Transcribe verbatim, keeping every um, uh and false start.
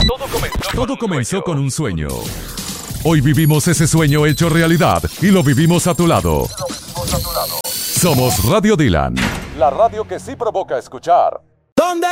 Todo comenzó con un sueño. Hoy vivimos ese sueño hecho realidad y lo vivimos a tu lado. Somos Radio Dylan, la radio que sí provoca escuchar. ¿Dónde